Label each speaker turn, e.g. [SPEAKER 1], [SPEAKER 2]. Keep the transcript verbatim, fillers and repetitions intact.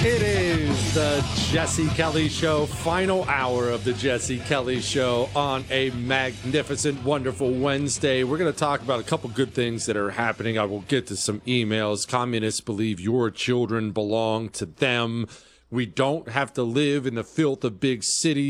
[SPEAKER 1] It is the Jesse Kelly Show, final hour of the Jesse Kelly Show on a magnificent, wonderful Wednesday. We're going to talk about a couple good things that are happening. I will get to some emails. Communists believe your children belong to them. We don't have to live in the filth of big cities.